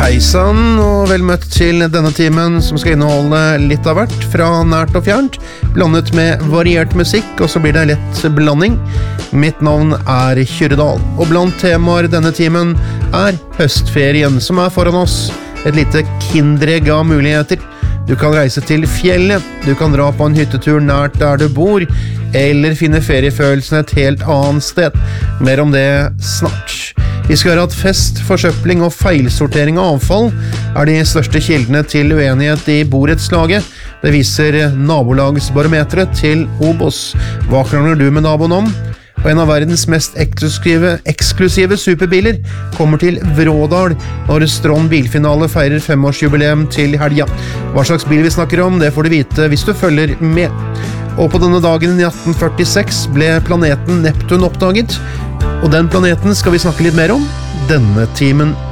Hei sann, og vel møtt til denne timen som skal inneholde litt av hvert, fra nært og fjernt, blandet med variert musikk, og så blir det lett blanding. Mitt navn er Kyrredal, og blant temaer denne timen er høstferien som er foran oss. Et lite kinderegg av muligheter. Du kan reise til fjellet, du kan dra på en hyttetur nært der du bor, eller finne feriefølelsen et helt annet sted. Mer om det snart. Vi skal høre at fest, forsøpling og feilsortering av avfall er de største kildene til uenighet i borettslaget. Det viser nabolagsbarometeret til Obos. Hva krangler du med naboen om? Og en av verdens mest eksklusive superbiler kommer til Vrådal når Strond bilfinale feirer 5-årsjubileum til helga. Hva slags bil vi snakker om, det får du vite hvis du følger med. Og på denne dagen i 1846 ble planeten Neptun oppdaget, og den planeten skal vi snakke litt mer om denne timen.